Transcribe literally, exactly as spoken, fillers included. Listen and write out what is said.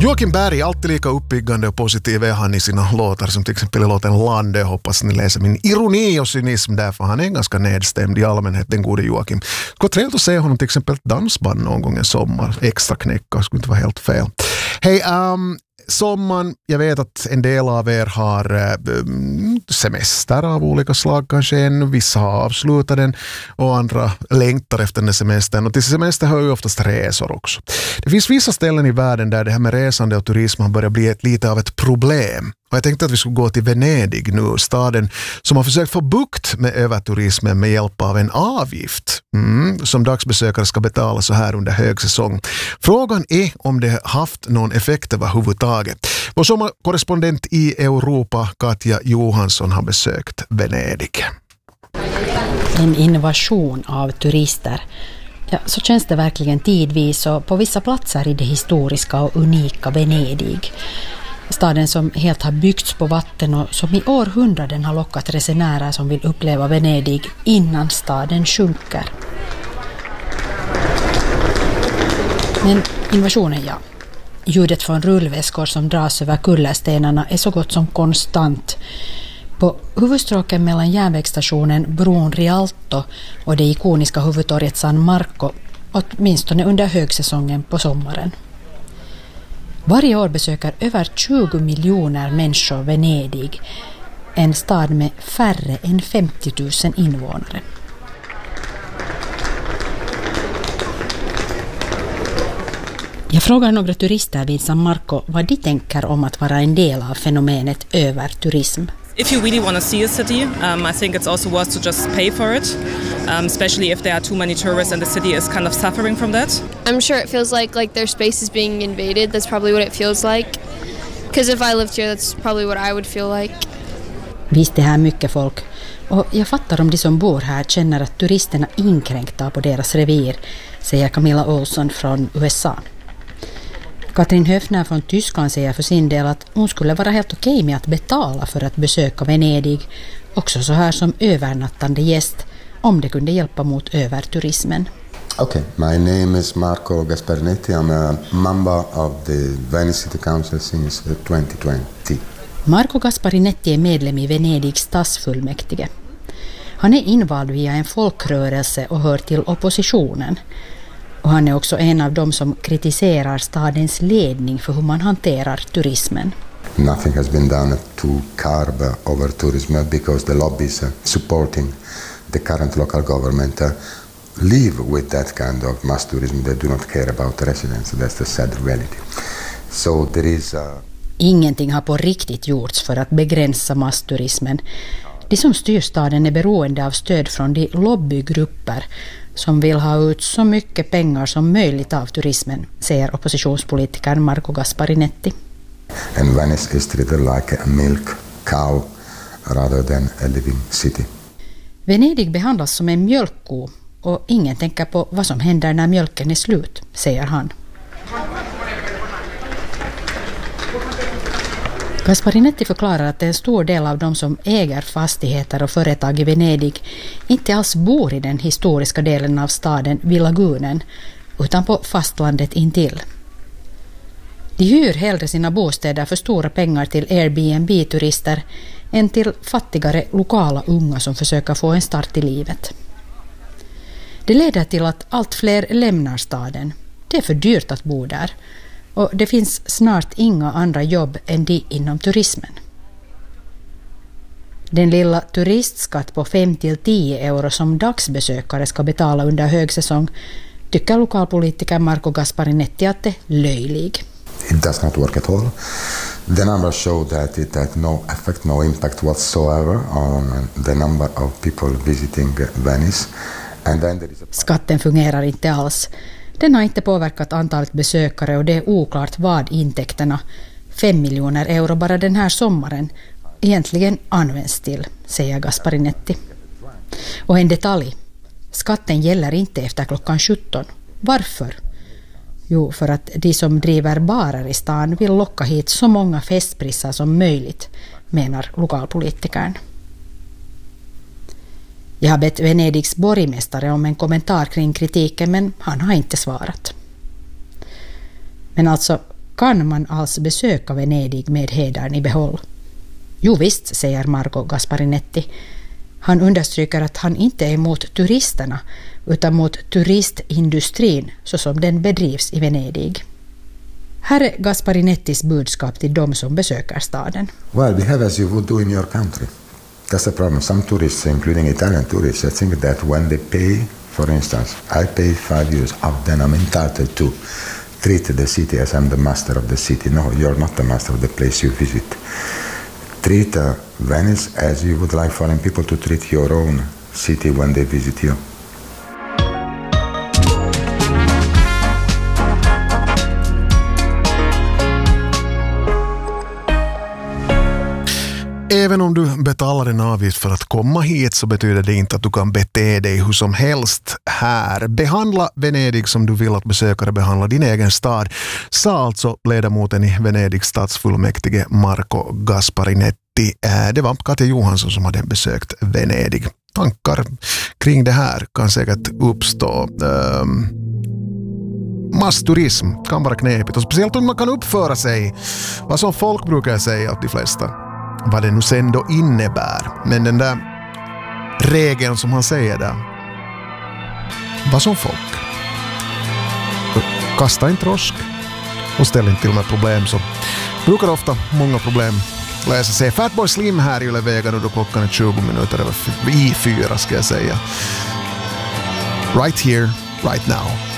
Joakim Berg, alltid lika uppbyggande och positiv är han i sina låtar, som till exempel i låten Lande. Hoppas ni läser min ironi och cynism där, för han är ganska nedstämd i allmänhet, den gode Joakim. Det skulle vara trevligt att se honom till exempel ett dansband någon gång en sommar. Extra knäcka, skulle inte vara helt fel. Hej, um, sommaren, jag vet att en del av er har äh, semester av olika slag kanske ännu. Vissa har avslutat den och andra längtar efter den semestern. Och till semester hör ju oftast resor också. Det finns vissa ställen i världen där det här med resande och turism har börjat bli ett, lite av ett problem. Och jag tänkte att vi skulle gå till Venedig nu, staden som har försökt få bukt med överturismen med hjälp av en avgift mm, som dagsbesökare ska betala så här under högsäsong. Frågan är om det haft någon effekt överhuvudtaget. Vår sommarkorrespondent i Europa, Katja Johansson, har besökt Venedig. En invasion av turister. Ja, så känns det verkligen tidvis och på vissa platser i det historiska och unika Venedig. Staden som helt har byggts på vatten och som i århundraden har lockat resenärer som vill uppleva Venedig innan staden sjunker. Men invasionen, ja. Ljudet från rullväskor som dras över kullerstenarna är så gott som konstant. På huvudstråken mellan järnvägsstationen bron Rialto och det ikoniska huvudtorget San Marco, åtminstone under högsäsongen på sommaren. Varje år besöker över tjugo miljoner människor Venedig, en stad med färre än femtio tusen invånare. Jag frågar några turister vid San Marco vad de tänker om att vara en del av fenomenet överturism. If you really want to see a city, um, I think it's also worth to just pay for it, um, especially if there are too many tourists and the city is kind of suffering from that. I'm sure it feels like like their space is being invaded. That's probably what it feels like. Because if I lived here, that's probably what I would feel like. Visst, det här är mycket folk. Och jag fattar om de som bor här känner att turisterna inkränktar på deras revir, säger Camilla Olsson från U S A. Katrin Höfner från Tyskland säger för sin del att hon skulle vara helt okej med att betala för att besöka Venedig, också så här som övernattande gäst, om det kunde hjälpa mot överturismen. Okay, my name is Marco Gasparinetti. I'm a member of the Venice City Council since twenty twenty. Marco Gasparinetti är medlem i Venedigs stadsfullmäktige. Han är invald via en folkrörelse och hör till oppositionen. Och han är också en av dem som kritiserar stadens ledning för hur man hanterar turismen. Nothing has been done to curb over tourism because the lobbies supporting the current local government live with that kind of mass tourism. They do not care about the residents. That's the sad reality. So there is a... Ingenting har på riktigt gjorts för att begränsa massturismen. De som styr staden är beroende av stöd från de lobbygrupper som vill ha ut så mycket pengar som möjligt av turismen, säger oppositionspolitikern Marco Gasparinetti. And Venice is treated like a milk cow rather than a living city. Venedig behandlas som en mjölkko och ingen tänker på vad som händer när mjölken är slut, säger han. Gasparinetti förklarar att en stor del av de som äger fastigheter och företag i Venedig inte alls bor i den historiska delen av staden vid lagunen, utan på fastlandet intill. De hyr hellre sina bostäder för stora pengar till Airbnb-turister än till fattigare lokala unga som försöker få en start i livet. Det leder till att allt fler lämnar staden. Det är för dyrt att bo där. Och det finns snart inga andra jobb än de inom turismen. Den lilla turistskatt på fem till tio euro som dagsbesökare ska betala under högsäsong tycker lokalpolitiker Marco Gasparinetti att det är löjlig. It does not work at all. The numbers show that it had no effect, no impact whatsoever on the number of people visiting Venice. And then there is a... Skatten fungerar inte alls. Den har inte påverkat antalet besökare och det är oklart vad intäkterna, fem miljoner euro bara den här sommaren, egentligen används till, säger Gasparinetti. Och en detalj, skatten gäller inte efter klockan sjutton. Varför? Jo, för att de som driver barer i stan vill locka hit så många festprisar som möjligt, menar lokalpolitikern. Jag har bett Venedigs borgmästare om en kommentar kring kritiken, men han har inte svarat. Men alltså, Kan man alls besöka Venedig med hedern i behåll? Jo visst, säger Marco Gasparinetti. Han understryker att han inte är emot turisterna utan mot turistindustrin så som den bedrivs i Venedig. Här är Gasparinettis budskap till de som besöker staden. Well, behave as you would do in your country. That's the problem. Some tourists, including Italian tourists, I think that when they pay, for instance, I pay five euros, oh, then I'm entitled to treat the city as I'm the master of the city. No, you're not the master of the place you visit. Treat uh, Venice as you would like foreign people to treat your own city when they visit you. Även om du betalar en avgift för att komma hit så betyder det inte att du kan bete dig hur som helst här. Behandla Venedig som du vill att besökare behandlar din egen stad, sa alltså ledamoten i Venedigs stadsfullmäktige Marco Gasparinetti. Det var Katja Johansson som hade besökt Venedig. Tankar kring det här kan säkert uppstå. Um, massturism kan vara knepigt och speciellt om man kan uppföra sig. Vad som folk brukar säga åt de flesta. Vad det nu sen då innebär. Men den där regeln som han säger där. Vad som folk. Kasta inte rosk och ställ inte till med problem så brukar ofta många problem läsa sig. Fatboy Slim här i Ylevägen och då klockan är tjugo minuter över i fyra ska jag säga. Right here, right now.